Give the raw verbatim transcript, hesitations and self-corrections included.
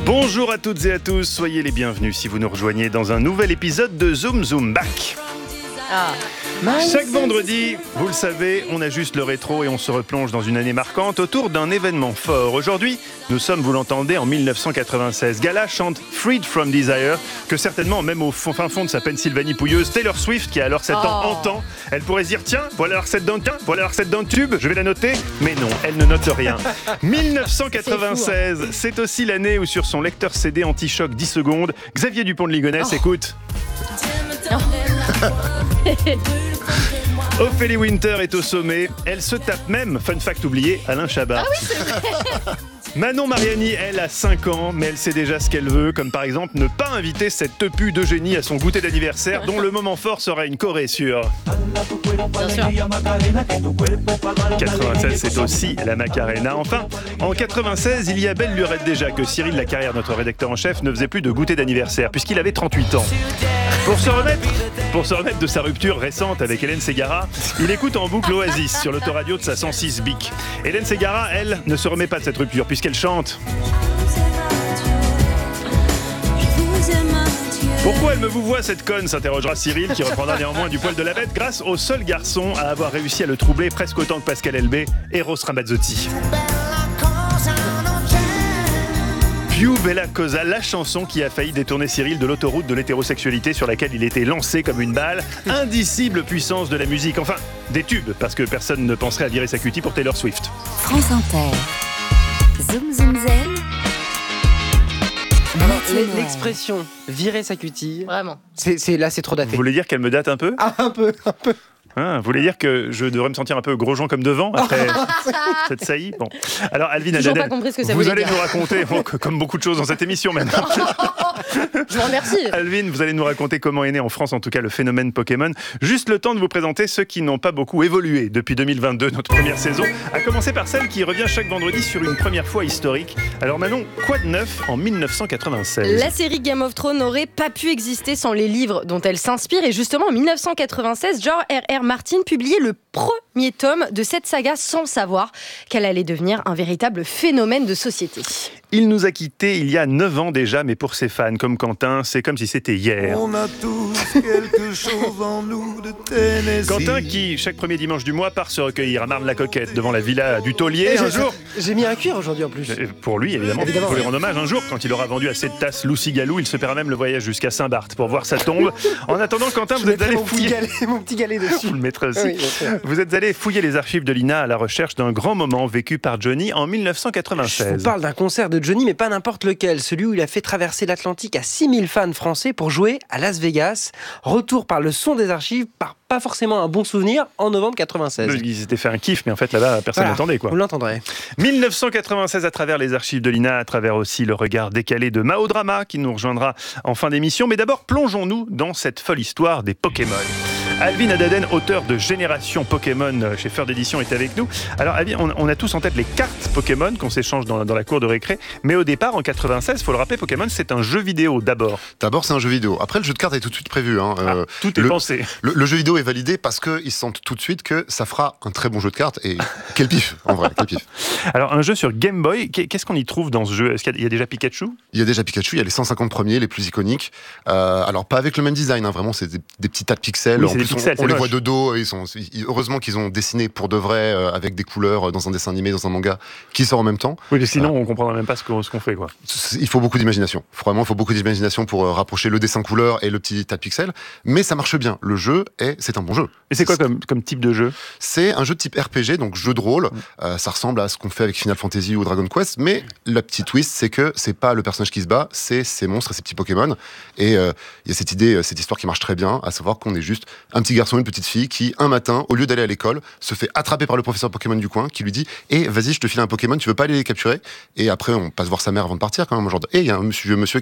Bonjour à toutes et à tous, soyez les bienvenus si vous nous rejoignez dans un nouvel épisode de Zoom Zoom Back. Ah. Chaque vendredi, vous le savez, on ajuste le rétro et on se replonge dans une année marquante autour d'un événement fort. Aujourd'hui, nous sommes, vous l'entendez, en dix-neuf cent quatre-vingt-seize. Gala chante Freed from Desire, que certainement, même au fin fond de sa Pennsylvanie pouilleuse, Taylor Swift, qui a alors sept ans, Oh. entend. Elle pourrait se dire, tiens, voilà la recette d'un tiens, voilà la recette d'un tube, je vais la noter. Mais non, elle ne note rien. dix-neuf cent quatre-vingt-seize, c'est, c'est aussi l'année où sur son lecteur C D anti-choc dix secondes, Xavier Dupont de Ligonnès, Oh. écoute. Ophélie Winter est au sommet. Elle se tape même, fun fact oublié, Alain Chabat. Ah oui, c'est vrai. Manon Mariani, elle, a cinq ans, mais elle sait déjà ce qu'elle veut, comme par exemple ne pas inviter cette tepu d'Eugénie à son goûter d'anniversaire, dont le moment fort sera une choré sur Bien sûr. quatre-vingt-seize, c'est aussi la Macarena. Enfin, en quatre-vingt-seize, il y a belle lurette déjà que Cyril Lacarrière, notre rédacteur en chef, ne faisait plus de goûter d'anniversaire, puisqu'il avait trente-huit ans. Pour se remettre, pour se remettre de sa rupture récente avec Hélène Ségara, il écoute en boucle Oasis sur l'autoradio de sa cent six Bic. Hélène Ségara, elle, ne se remet pas de cette rupture, puisqu'elle chante. Pourquoi elle me vous voit cette conne, s'interrogera Cyril, qui reprendra néanmoins du poil de la bête grâce au seul garçon à avoir réussi à le troubler presque autant que Pascal Elbé, Eros Ramazzotti. Più Bella Cosa, la chanson qui a failli détourner Cyril de l'autoroute de l'hétérosexualité sur laquelle il était lancé comme une balle. Indicible puissance de la musique, enfin des tubes, parce que personne ne penserait à virer sa cutie pour Taylor Swift. France Inter. Zoom Zoom Zen. Alors, Mathieu l'e- Noël. l'expression virer sa cutille, Vraiment. c'est, c'est, là c'est trop Vous daté. voulez dire qu'elle me date un peu? Ah, un peu, un peu. Hein, vous voulez dire que je devrais me sentir un peu gros Jean comme devant après cette saillie? Bon. Alors Alvin Toujours Adadel, pas compris ce que ça vous voulait allez dire. nous raconter, bon, que- comme beaucoup de choses dans cette émission maintenant. Je vous remercie. Alvin, vous allez nous raconter comment est né en France, en tout cas, le phénomène Pokémon. Juste le temps de vous présenter ceux qui n'ont pas beaucoup évolué depuis deux mille vingt-deux, notre première saison, à commencer par celle qui revient chaque vendredi sur une première fois historique. Alors Manon, quoi de neuf en dix-neuf cent quatre-vingt-seize? La série Game of Thrones n'aurait pas pu exister sans les livres dont elle s'inspire. Et justement, en dix-neuf cent quatre-vingt-seize, George R R. Martin publiait le premier tome de cette saga sans savoir qu'elle allait devenir un véritable phénomène de société. Il nous a quittés il y a neuf ans déjà, mais pour ses fans comme Quentin, c'est comme si c'était hier. On a tous quelque chose en nous de Tennessee. Quentin qui, chaque premier dimanche du mois, part se recueillir à Marne-la-Coquette devant la villa du Taulier. Et Un j'ai, jour, j'ai mis un cuir aujourd'hui en plus. Euh, pour lui évidemment, Évidemment, pour lui ouais. rendre hommage, un jour quand il aura vendu à cette tasse Lucy Galou, il se paiera même le voyage jusqu'à Saint-Barth pour voir sa tombe. En attendant, Quentin, Je vous êtes mettrai allé mon petit, fouiller. galet, mon petit galet dessus. Vous le mettrez aussi. Oui, bien sûr. Vous êtes allé fouiller les archives de l'I N A à la recherche d'un grand moment vécu par Johnny en dix-neuf cent Je quatre-vingt-seize. vous parle d'un concert de Johnny, mais pas n'importe lequel. Celui où il a fait traverser l'Atlantique à six mille fans français pour jouer à Las Vegas. Retour par le son des archives, par pas forcément un bon souvenir, en novembre quatre-vingt-seize. Ils s'étaient fait un kiff, mais en fait là-bas, personne Voilà, n'attendait quoi. Vous l'entendrez. dix-neuf cent quatre-vingt-seize à travers les archives de l'I N A, à travers aussi le regard décalé de Mao Drama qui nous rejoindra en fin d'émission. Mais d'abord, plongeons-nous dans cette folle histoire des Pokémon. Alvin Adaden, auteur de Génération Pokémon chez Feur d'édition, est avec nous. Alors Alvin, on, on a tous en tête les cartes Pokémon qu'on s'échange dans, dans la cour de récré. Mais au départ, en quatre-vingt-seize, il faut le rappeler, Pokémon, c'est un jeu vidéo d'abord. D'abord, c'est un jeu vidéo. Après, le jeu de cartes est tout de suite prévu. Hein. Ah, Euh, tout est le, pensé. le, le jeu vidéo est validé parce qu'ils sentent tout de suite que ça fera un très bon jeu de cartes. Et quel pif, en vrai, quel pif. Alors un jeu sur Game Boy, qu'est-ce qu'on y trouve dans ce jeu? Est-ce qu'il y a déjà Pikachu? Il y a déjà Pikachu, il y a les cent cinquante premiers, les plus iconiques. Euh, alors, pas avec le même design, hein, vraiment, c'est des, des petits tas de pixels. Oui, en c'est des plus, on- pixels, on, c'est les moche. voit de dos. Ils sont, ils- heureusement qu'ils ont dessiné pour de vrai, euh, avec des couleurs, euh, dans un dessin animé, dans un manga, qui sort en même temps. Oui, sinon on comprendra même pas ce qu'on, ce qu'on fait quoi. C'est- Il faut beaucoup d'imagination. Vraiment, il faut beaucoup d'imagination pour euh, rapprocher le dessin couleur et le petit tas de pixels. Mais ça marche bien. Le jeu est, c'est un bon jeu. Et c'est quoi comme, comme type de jeu? C'est un jeu de type R P G, donc jeu de rôle. Euh, ça ressemble à ce qu'on fait avec Final Fantasy ou Dragon Quest, mais le petit twist, c'est que c'est pas le personnage qui se bat, c'est ces monstres et ces petits Pokémon. Et euh, il y a cette idée, euh, cette histoire qui marche très bien, à savoir qu'on est juste un petit garçon, une petite fille qui, un matin, au lieu d'aller à l'école, se fait attraper par le professeur Pokémon du coin, qui lui dit « Eh, vas-y, je te file un Pokémon, tu veux pas aller les capturer ?» Et après, on passe voir sa mère avant de partir, quand même, genre « Eh, il y a un monsieur, monsieur